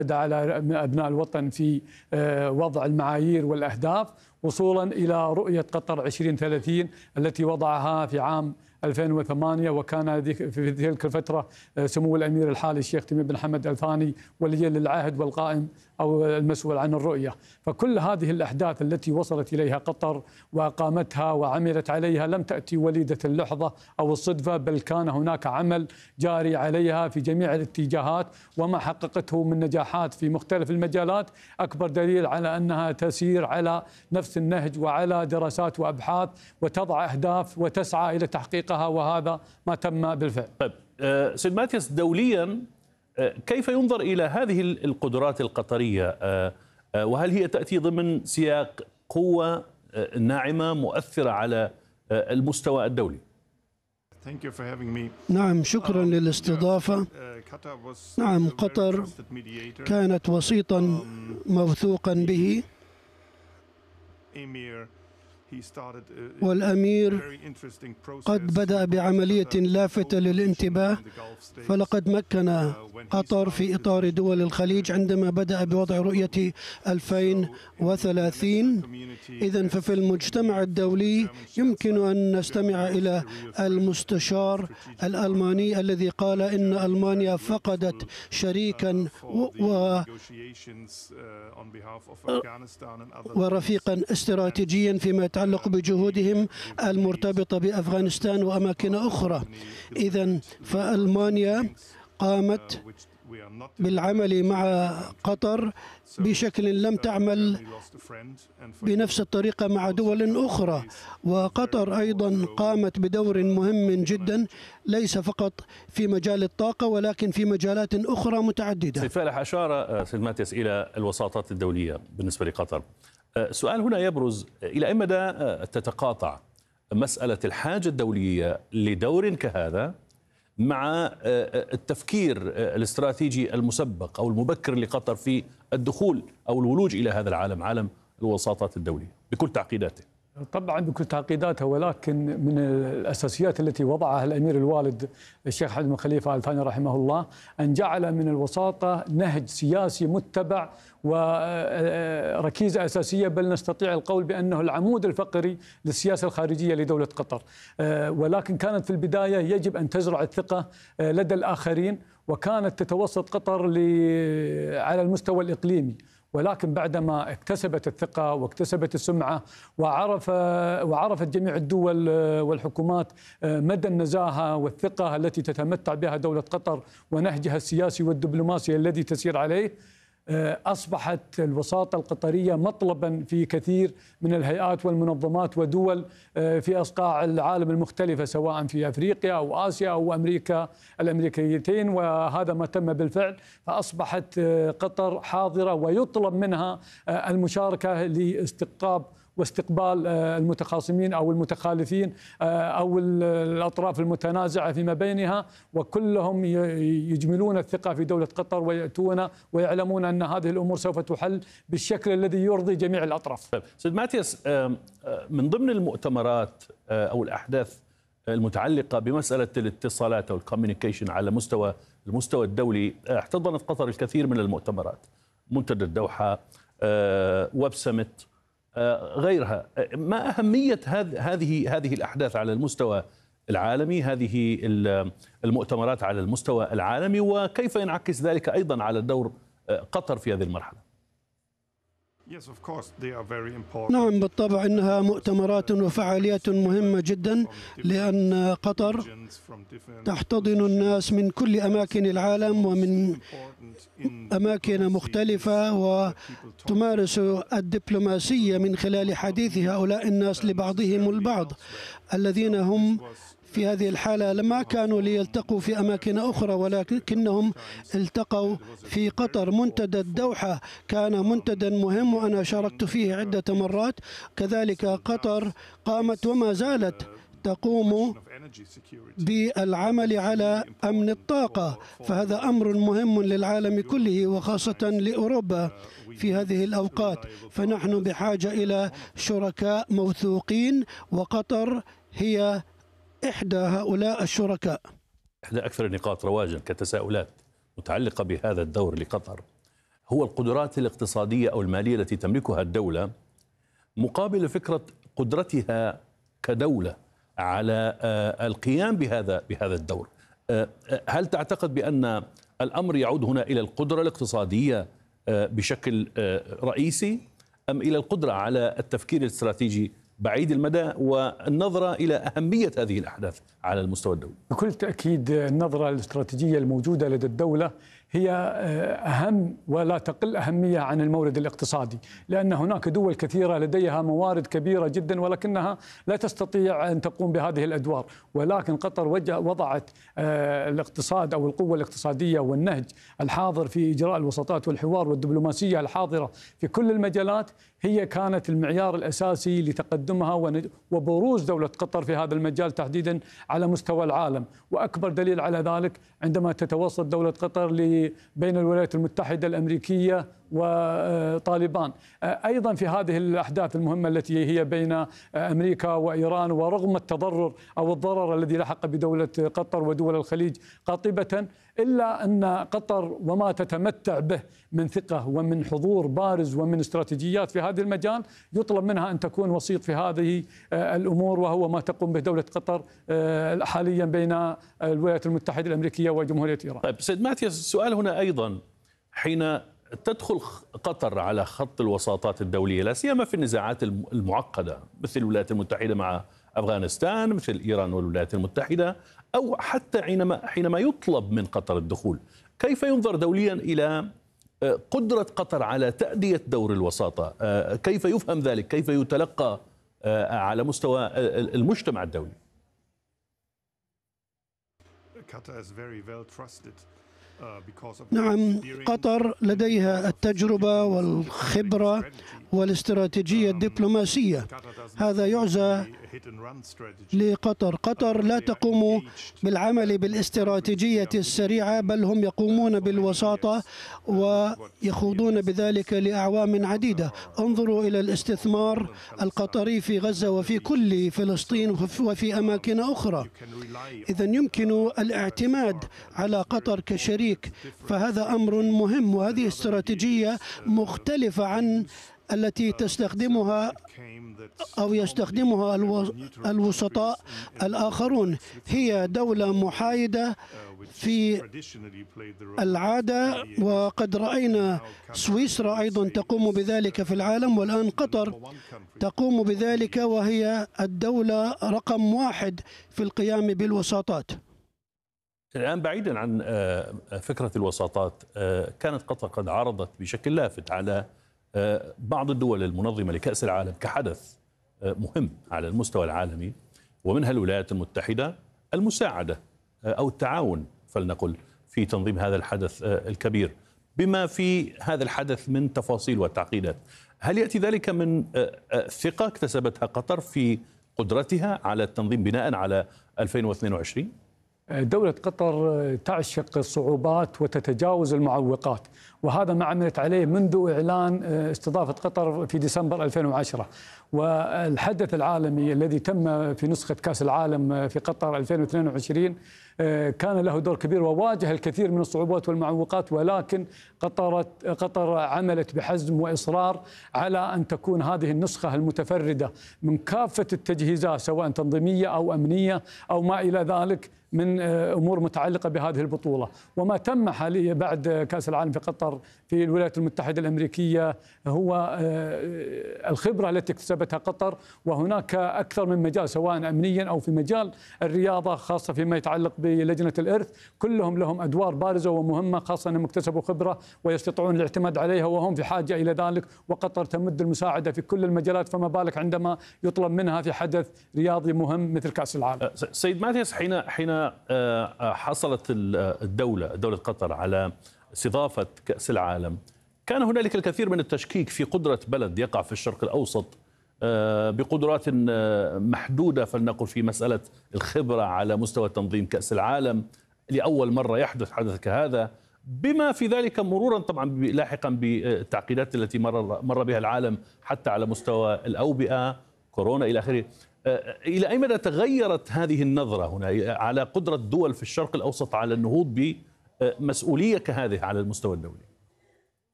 على أبناء الوطن في وضع المعايير والأهداف وصولا إلى رؤية قطر 2030 التي وضعها في عام 2008، وكان في تلك الفترة سمو الأمير الحالي الشيخ تميم بن حمد آل ثاني وليا للعهد والقائم أو المسؤول عن الرؤية. فكل هذه الأحداث التي وصلت إليها قطر وقامتها وعملت عليها لم تأتي وليدة اللحظة أو الصدفة، بل كان هناك عمل جاري عليها في جميع الاتجاهات، وما حققته من نجاحات في مختلف المجالات أكبر دليل على أنها تسير على نفس النهج وعلى دراسات وأبحاث وتضع أهداف وتسعى إلى تحقيقها، وهذا ما تم بالفعل. طيب سيد ماتياس، دوليا كيف ينظر إلى هذه القدرات القطرية، وهل هي تأتي ضمن سياق قوة ناعمة مؤثرة على المستوى الدولي؟ نعم، شكرا للاستضافة. نعم، قطر كانت وسيطا موثوقا به، والأمير قد بدأ بعملية لافتة للانتباه، فلقد مكن قطر في إطار دول الخليج عندما بدأ بوضع رؤية 2030. إذن ففي المجتمع الدولي يمكن أن نستمع إلى المستشار الألماني الذي قال إن ألمانيا فقدت شريكا ورفيقا استراتيجيا فيما يتعلق بجهودهم المرتبطة بأفغانستان وأماكن أخرى. إذن فألمانيا قامت بالعمل مع قطر بشكل لم تعمل بنفس الطريقة مع دول أخرى، وقطر أيضا قامت بدور مهم جدا ليس فقط في مجال الطاقة ولكن في مجالات أخرى متعددة. سيد فالح، أشار سيد ماتياس إلى الوساطات الدولية بالنسبة لقطر. سؤال هنا يبرز: إلى أي مدى تتقاطع مسألة الحاجة الدولية لدور كهذا مع التفكير الاستراتيجي المسبق أو المبكر لقطر في الدخول أو الولوج إلى هذا العالم، عالم الوساطات الدولية بكل تعقيداته؟ طبعا بكل تعقيداتها، ولكن من الأساسيات التي وضعها الأمير الوالد الشيخ حمد بن خليفة آل ثاني رحمه الله أن جعل من الوساطة نهج سياسي متبع وركيزة أساسية، بل نستطيع القول بأنه العمود الفقري للسياسة الخارجية لدولة قطر. ولكن كانت في البداية يجب أن تزرع الثقة لدى الآخرين، وكانت تتوسط قطر على المستوى الإقليمي، ولكن بعدما اكتسبت الثقة واكتسبت السمعة وعرفت جميع الدول والحكومات مدى النزاهة والثقة التي تتمتع بها دولة قطر ونهجها السياسي والدبلوماسي الذي تسير عليه، أصبحت الوساطة القطرية مطلبا في كثير من الهيئات والمنظمات ودول في أصقاع العالم المختلفة، سواء في أفريقيا أو آسيا أو أمريكا الأمريكيتين، وهذا ما تم بالفعل. فأصبحت قطر حاضرة ويطلب منها المشاركة لاستقطاب واستقبال المتخاصمين أو المتخالفين أو الأطراف المتنازعة فيما بينها، وكلهم يجملون الثقة في دولة قطر ويأتون ويعلمون أن هذه الأمور سوف تحل بالشكل الذي يرضي جميع الأطراف. سيد ماتياس، من ضمن المؤتمرات أو الأحداث المتعلقة بمسألة الاتصالات أو الكوميونيكيشن على المستوى الدولي، احتضنت قطر الكثير من المؤتمرات، منتدى الدوحة، ويب سمت، غيرها. ما أهمية هذه الأحداث على المستوى العالمي، هذه المؤتمرات على المستوى العالمي، وكيف ينعكس ذلك أيضا على دور قطر في هذه المرحلة؟ نعم، بالطبع إنها مؤتمرات وفعاليات مهمة جدا، لأن قطر تحتضن الناس من كل أماكن العالم ومن أماكن مختلفة، وتمارس الدبلوماسية من خلال حديث هؤلاء الناس لبعضهم البعض الذين هم في هذه الحالة لما كانوا ليلتقوا في أماكن أخرى ولكنهم التقوا في قطر. منتدى الدوحة كان منتدى مهم وأنا شاركت فيه عدة مرات. كذلك قطر قامت وما زالت تقوم بالعمل على أمن الطاقة، فهذا أمر مهم للعالم كله وخاصة لأوروبا في هذه الأوقات. فنحن بحاجة إلى شركاء موثوقين، وقطر هي إحدى هؤلاء الشركاء. إحدى أكثر النقاط رواجا كتساؤلات متعلقة بهذا الدور لقطر هو القدرات الاقتصادية أو المالية التي تملكها الدولة مقابل فكرة قدرتها كدولة على القيام بهذا الدور. هل تعتقد بأن الأمر يعود هنا إلى القدرة الاقتصادية بشكل رئيسي أم إلى القدرة على التفكير الاستراتيجي بعيد المدى والنظرة إلى أهمية هذه الأحداث على المستوى الدولي؟ بكل تأكيد النظرة الاستراتيجية الموجودة لدى الدولة هي أهم ولا تقل أهمية عن المورد الاقتصادي، لأن هناك دول كثيرة لديها موارد كبيرة جدا ولكنها لا تستطيع أن تقوم بهذه الأدوار، ولكن قطر وضعت الاقتصاد أو القوة الاقتصادية والنهج الحاضر في إجراء الوساطات والحوار والدبلوماسية الحاضرة في كل المجالات هي كانت المعيار الأساسي لتقدمها وبروز دولة قطر في هذا المجال تحديدا على مستوى العالم. وأكبر دليل على ذلك عندما تتوسط دولة قطر بين الولايات المتحدة الأمريكية وطالبان، أيضا في هذه الأحداث المهمة التي هي بين أمريكا وإيران، ورغم التضرر أو الضرر الذي لحق بدولة قطر ودول الخليج قاطبة، إلا أن قطر وما تتمتع به من ثقة ومن حضور بارز ومن استراتيجيات في هذا المجال يطلب منها أن تكون وسيط في هذه الأمور، وهو ما تقوم به دولة قطر حاليا بين الولايات المتحدة الأمريكية وجمهورية إيران. طيب سيد ماتياس، السؤال هنا أيضا، حين تدخل قطر على خط الوساطات الدولية لا سيما في النزاعات المعقدة مثل الولايات المتحدة مع أفغانستان، مثل إيران والولايات المتحدة، أو حتى حينما يطلب من قطر الدخول، كيف ينظر دوليا إلى قدرة قطر على تأدية دور الوساطة؟ كيف يفهم ذلك؟ كيف يتلقى على مستوى المجتمع الدولي؟ نعم، قطر لديها التجربة والخبرة والاستراتيجية الدبلوماسية، هذا يعزى لقطر. قطر لا تقوم بالعمل بالاستراتيجية السريعة، بل هم يقومون بالوساطة ويخوضون بذلك لأعوام عديدة. انظروا إلى الاستثمار القطري في غزة وفي كل فلسطين وفي أماكن أخرى. إذن يمكن الاعتماد على قطر كشريك، فهذا أمر مهم، وهذه استراتيجية مختلفة عن التي تستخدمها أو يستخدمها الوسطاء الآخرون. هي دولة محايدة في العادة، وقد رأينا سويسرا أيضا تقوم بذلك في العالم، والآن قطر تقوم بذلك، وهي الدولة رقم 1 في القيام بالوساطات. الآن بعيدا عن فكرة الوساطات، كانت قطر قد عرضت بشكل لافت على بعض الدول المنظمة لكأس العالم كحدث مهم على المستوى العالمي، ومنها الولايات المتحدة، المساعدة أو التعاون فلنقل في تنظيم هذا الحدث الكبير بما في هذا الحدث من تفاصيل وتعقيدات. هل يأتي ذلك من ثقة اكتسبتها قطر في قدرتها على التنظيم بناء على 2022؟ دولة قطر تعشق الصعوبات وتتجاوز المعوقات، وهذا ما عملت عليه منذ إعلان استضافة قطر في ديسمبر 2010. والحدث العالمي الذي تم في نسخة كأس العالم في قطر 2022 كان له دور كبير وواجه الكثير من الصعوبات والمعوقات، ولكن قطر عملت بحزم وإصرار على أن تكون هذه النسخة المتفردة من كافة التجهيزات سواء تنظيمية أو أمنية أو ما إلى ذلك من أمور متعلقة بهذه البطولة. وما تم حاليا بعد كأس العالم في قطر في الولايات المتحدة الأمريكية هو الخبرة التي اكتسبتها قطر، وهناك أكثر من مجال سواء أمنيا أو في مجال الرياضة، خاصة فيما يتعلق بلجنة الإرث، كلهم لهم أدوار بارزة ومهمة، خاصة أنهم اكتسبوا خبرة ويستطيعون الاعتماد عليها وهم في حاجة إلى ذلك، وقطر تمد المساعدة في كل المجالات، فما بالك عندما يطلب منها في حدث رياضي مهم مثل كأس العالم. سيد ماتياس، حين حصلت دولة قطر على استضافة كأس العالم، كان هنالك الكثير من التشكيك في قدرة بلد يقع في الشرق الأوسط بقدرات محدودة فلنقل في مسألة الخبرة على مستوى تنظيم كأس العالم، لأول مرة يحدث حدث كهذا، بما في ذلك مرورا طبعا لاحقا بالتعقيدات التي مر بها العالم حتى على مستوى الأوبئة، كورونا إلى آخره. إلى أي مدى تغيرت هذه النظرة هنا على قدرة دول في الشرق الأوسط على النهوض بمسؤولية كهذه على المستوى الدولي؟